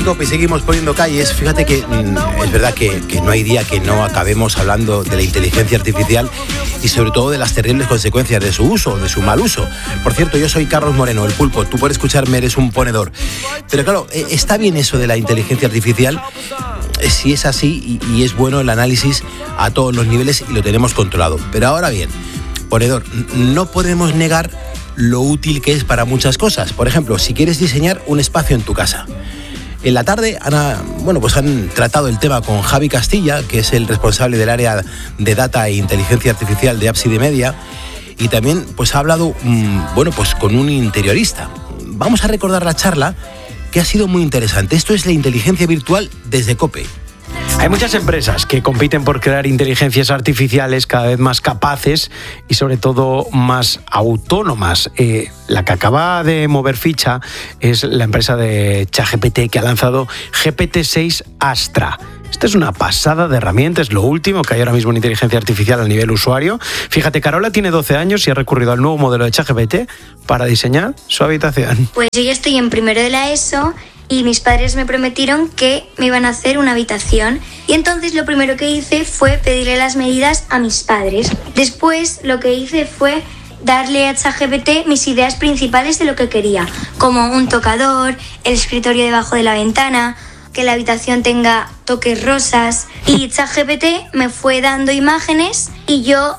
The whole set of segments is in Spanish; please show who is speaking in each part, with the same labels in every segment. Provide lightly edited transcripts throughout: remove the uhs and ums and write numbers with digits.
Speaker 1: COPE y seguimos poniendo calles. Fíjate que es verdad que no hay día que no acabemos hablando de la inteligencia artificial y sobre todo de las terribles consecuencias de su uso, de su mal uso. Por cierto, yo soy Carlos Moreno, el Pulpo. Tú por escucharme eres un ponedor. Pero claro, está bien eso de la inteligencia artificial si es así y es bueno el análisis a todos los niveles y lo tenemos controlado. Pero ahora bien, ponedor, no podemos negar lo útil que es para muchas cosas. Por ejemplo, si quieres diseñar un espacio en tu casa. En la tarde han tratado el tema con Javi Castilla, que es el responsable del área de Data e Inteligencia Artificial de Ábside Media, y también ha hablado con un interiorista. Vamos a recordar la charla, que ha sido muy interesante. Esto es la inteligencia virtual desde COPE.
Speaker 2: Hay muchas empresas que compiten por crear inteligencias artificiales cada vez más capaces y sobre todo más autónomas. La que acaba de mover ficha es la empresa de ChatGPT, que ha lanzado GPT-6 Astra. Esta es una pasada de herramienta, es lo último que hay ahora mismo en inteligencia artificial a nivel usuario. Fíjate, Carola tiene 12 años y ha recurrido al nuevo modelo de ChatGPT para diseñar su habitación.
Speaker 3: Pues yo ya estoy en primero de la ESO y mis padres me prometieron que me iban a hacer una habitación. Y entonces lo primero que hice fue pedirle las medidas a mis padres. Después lo que hice fue darle a ChatGPT mis ideas principales de lo que quería, como un tocador, el escritorio debajo de la ventana, que la habitación tenga toques rosas. Y ChatGPT me fue dando imágenes y yo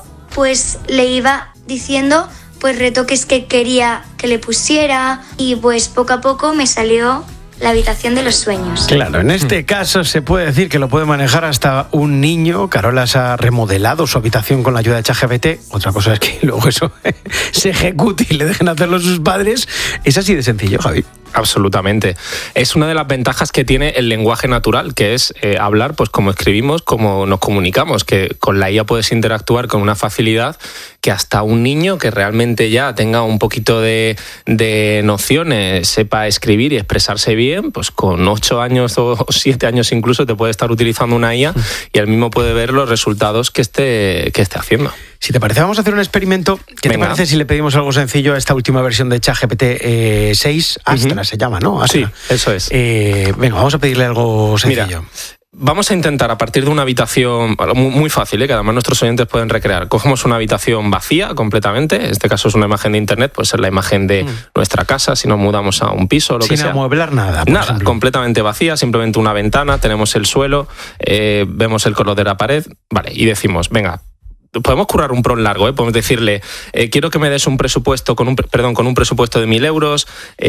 Speaker 3: le iba diciendo retoques que quería que le pusiera y poco a poco me salió la habitación de los sueños.
Speaker 2: Claro, en este caso se puede decir que lo puede manejar hasta un niño. Carola se ha remodelado su habitación con la ayuda de ChatGPT. Otra cosa es que luego eso se ejecute y le dejen hacerlo sus padres. Es así de sencillo, Javi.
Speaker 4: Absolutamente. Es una de las ventajas que tiene el lenguaje natural, que es hablar como escribimos, como nos comunicamos, que con la IA puedes interactuar con una facilidad que hasta un niño que realmente ya tenga un poquito de nociones, sepa escribir y expresarse bien, pues con 8 años o 7 años incluso te puede estar utilizando una IA y él mismo puede ver los resultados que esté haciendo.
Speaker 2: Si te parece, vamos a hacer un experimento. ¿Qué te parece si le pedimos algo sencillo a esta última versión de ChatGPT 6? Astra se llama, ¿no? Astra.
Speaker 4: Sí, eso es.
Speaker 2: Vamos a pedirle algo sencillo.
Speaker 4: Mira, vamos a intentar a partir de una habitación muy fácil, que además nuestros oyentes pueden recrear. Cogemos una habitación vacía completamente, en este caso es una imagen de internet, puede ser la imagen de nuestra casa, si nos mudamos a un piso o lo que sea.
Speaker 2: Sin amueblar nada.
Speaker 4: Nada, completamente vacía, simplemente una ventana, tenemos el suelo, vemos el color de la pared, vale, y decimos, venga, podemos currar un prompt largo, podemos decirle, quiero que me des un presupuesto con un presupuesto de 1.000 euros,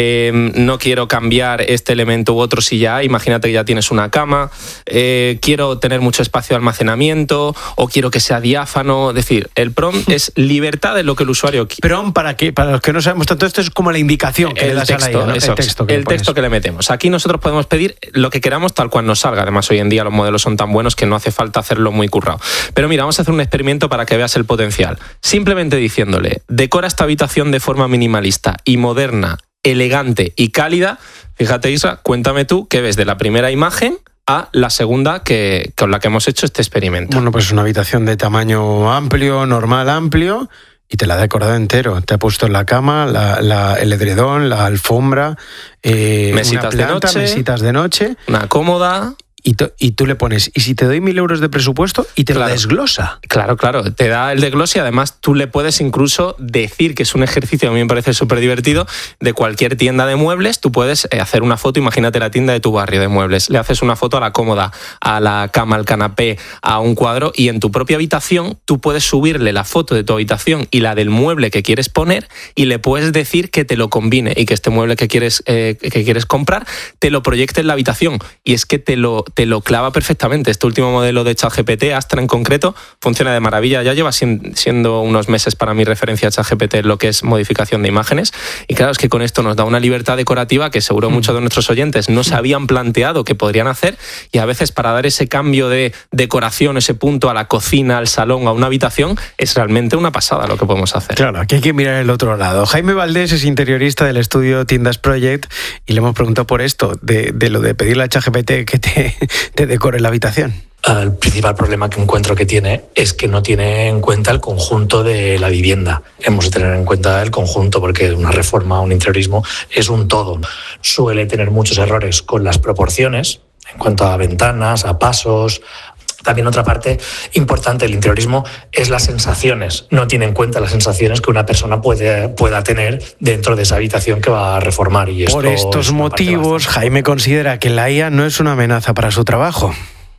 Speaker 4: no quiero cambiar este elemento u otro si ya hay, imagínate que ya tienes una cama, quiero tener mucho espacio de almacenamiento o quiero que sea diáfano. Es decir, el prompt es libertad de lo que el usuario quiere.
Speaker 2: ¿Prompt para qué? Para los que no sabemos tanto, esto es como la indicación que le das a la IA, ¿no? El texto
Speaker 4: que le metemos. Aquí nosotros podemos pedir lo que queramos tal cual nos salga. Además, hoy en día los modelos son tan buenos que no hace falta hacerlo muy currado. Pero mira, vamos a hacer un experimento para que veas el potencial. Simplemente diciéndole, decora esta habitación de forma minimalista y moderna, elegante y cálida. Fíjate, Isra, cuéntame tú qué ves de la primera imagen a la segunda con la que hemos hecho este experimento.
Speaker 2: Bueno, pues una habitación de tamaño amplio, normal, amplio, y te la ha decorado entero. Te ha puesto en la cama, el edredón, la alfombra,
Speaker 4: mesitas
Speaker 2: de noche,
Speaker 4: una cómoda.
Speaker 2: Y tú le pones, ¿y si te doy 1.000 euros de presupuesto? Y te lo desglosa.
Speaker 4: Claro, te da el desglose y además tú le puedes incluso decir, que es un ejercicio que a mí me parece súper divertido, de cualquier tienda de muebles, tú puedes hacer una foto, imagínate la tienda de tu barrio de muebles, le haces una foto a la cómoda, a la cama, al canapé, a un cuadro, y en tu propia habitación tú puedes subirle la foto de tu habitación y la del mueble que quieres poner y le puedes decir que te lo combine y que este mueble que quieres comprar te lo proyecte en la habitación, y es que te lo clava perfectamente. Este último modelo de ChatGPT, Astra en concreto, funciona de maravilla. Ya lleva siendo unos meses para mi referencia a ChatGPT en lo que es modificación de imágenes. Y claro, es que con esto nos da una libertad decorativa que seguro muchos de nuestros oyentes no se habían planteado que podrían hacer, y a veces para dar ese cambio de decoración, ese punto a la cocina, al salón, a una habitación, es realmente una pasada lo que podemos hacer.
Speaker 2: Claro, aquí hay que mirar el otro lado. Jaime Valdés es interiorista del estudio Tiendas Project y le hemos preguntado por esto, de lo de pedirle a ChatGPT que te decore la habitación.
Speaker 5: El principal problema que encuentro que tiene es que no tiene en cuenta el conjunto de la vivienda. Hemos de tener en cuenta el conjunto porque una reforma, un interiorismo es un todo. Suele tener muchos errores con las proporciones en cuanto a ventanas, a pasos. También otra parte importante del interiorismo es las sensaciones. No tiene en cuenta las sensaciones que una persona pueda tener dentro de esa habitación que va a reformar. Y
Speaker 2: por estos motivos, Jaime considera que la IA no es una amenaza para su trabajo.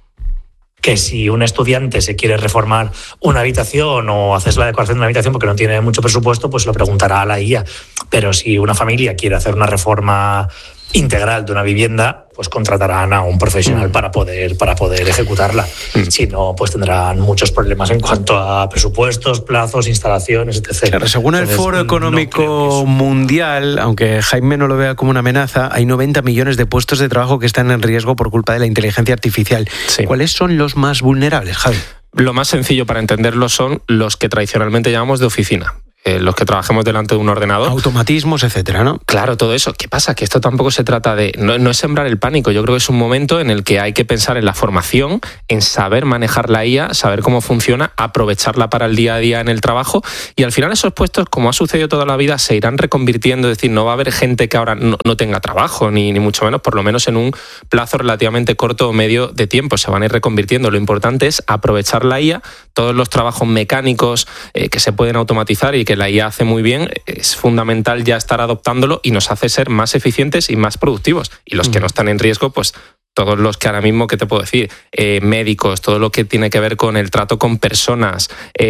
Speaker 5: Que si un estudiante se quiere reformar una habitación o hacer la decoración de una habitación porque no tiene mucho presupuesto, pues lo preguntará a la IA. Pero si una familia quiere hacer una reforma integral de una vivienda, pues contratarán a un profesional para poder ejecutarla. Si no, pues tendrán muchos problemas en cuanto a presupuestos, plazos, instalaciones, etc.
Speaker 2: Claro, según el Foro Económico Mundial, aunque Jaime no lo vea como una amenaza, hay 90 millones de puestos de trabajo que están en riesgo por culpa de la inteligencia artificial. Sí. ¿Cuáles son los más vulnerables, Javi?
Speaker 4: Lo más sencillo para entenderlo son los que tradicionalmente llamamos de oficina. Los que trabajemos delante de un ordenador.
Speaker 2: Automatismos, etcétera, ¿no?
Speaker 4: Claro, todo eso. ¿Qué pasa? Que esto tampoco se trata de... No es sembrar el pánico. Yo creo que es un momento en el que hay que pensar en la formación, en saber manejar la IA, saber cómo funciona, aprovecharla para el día a día en el trabajo, y al final esos puestos, como ha sucedido toda la vida, se irán reconvirtiendo. Es decir, no va a haber gente que ahora no tenga trabajo, ni mucho menos, por lo menos en un plazo relativamente corto o medio de tiempo. Se van a ir reconvirtiendo. Lo importante es aprovechar la IA, todos los trabajos mecánicos que se pueden automatizar y que la IA hace muy bien, es fundamental ya estar adoptándolo y nos hace ser más eficientes y más productivos. Y los que no están en riesgo, pues todos los que ahora mismo, ¿qué te puedo decir? Médicos, todo lo que tiene que ver con el trato con personas,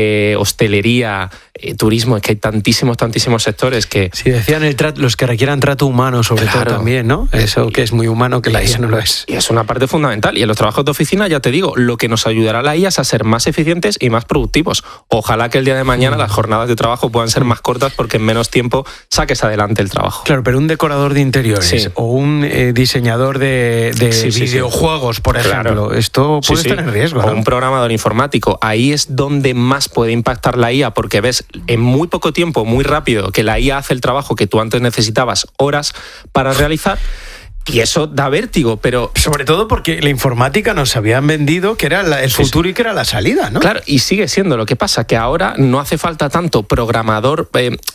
Speaker 4: hostelería, turismo, es que hay tantísimos sectores que...
Speaker 2: Sí, decían los que requieran trato humano, sobre todo también, ¿no? Eso que es muy humano, que la IA no lo es.
Speaker 4: Y es una parte fundamental. Y en los trabajos de oficina, ya te digo, lo que nos ayudará a la IA es a ser más eficientes y más productivos. Ojalá que el día de mañana las jornadas de trabajo puedan ser más cortas porque en menos tiempo saques adelante el trabajo.
Speaker 2: Claro, pero un decorador de interiores o un diseñador de videojuegos, por ejemplo, esto puede estar en riesgo, ¿no?
Speaker 4: O un programador informático. Ahí es donde más puede impactar la IA, porque ves en muy poco tiempo, muy rápido, que la IA hace el trabajo que tú antes necesitabas horas para realizar. Y eso da vértigo, pero...
Speaker 2: Sobre todo porque la informática nos habían vendido que era el futuro y que era la salida, ¿no?
Speaker 4: Claro, y sigue siendo. Lo que pasa que ahora no hace falta tanto programador...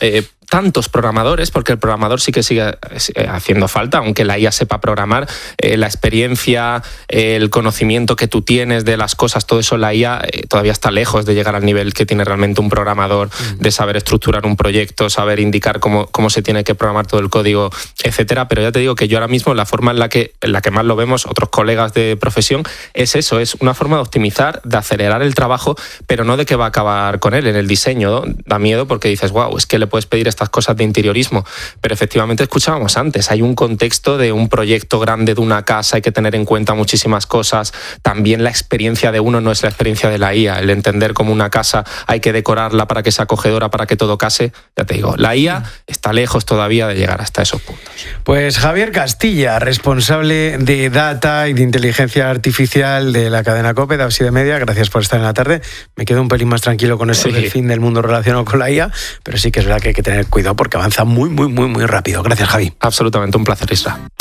Speaker 4: tantos programadores, porque el programador sí que sigue haciendo falta, aunque la IA sepa programar, la experiencia, el conocimiento que tú tienes de las cosas, todo eso la IA todavía está lejos de llegar al nivel que tiene realmente un programador, de saber estructurar un proyecto, saber indicar cómo se tiene que programar todo el código, etcétera. Pero ya te digo que yo ahora mismo la forma en la que más lo vemos, otros colegas de profesión, es eso, es una forma de optimizar, de acelerar el trabajo, pero no de que va a acabar con él en el diseño, ¿no? Da miedo porque dices, wow, es que le puedes pedir estas cosas de interiorismo, pero efectivamente escuchábamos antes, hay un contexto de un proyecto grande de una casa, hay que tener en cuenta muchísimas cosas, también la experiencia de uno no es la experiencia de la IA, el entender cómo una casa hay que decorarla para que sea acogedora, para que todo case, ya te digo, la IA está lejos todavía de llegar hasta esos puntos.
Speaker 2: Pues Javier Castilla, responsable de Data y de Inteligencia Artificial de la cadena COPE, de Así de Media, gracias por estar en la tarde. Me quedo un pelín más tranquilo con esto del fin del mundo relacionado con la IA, pero sí que es verdad que hay que tener cuidado porque avanza muy rápido. Gracias, Javi.
Speaker 4: Absolutamente, un placer, Isra.